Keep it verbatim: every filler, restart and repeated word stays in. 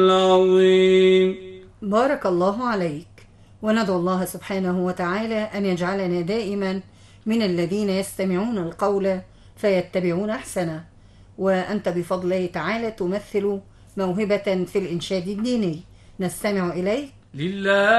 العظيم. بارك الله عليك. وندعو الله سبحانه وتعالى أن يجعلنا دائما من الذين يستمعون القول فيتبعون أحسنه. وأنت بفضل الله تعالى تمثل موهبة في الإنشاد الديني، نستمع إليك. لله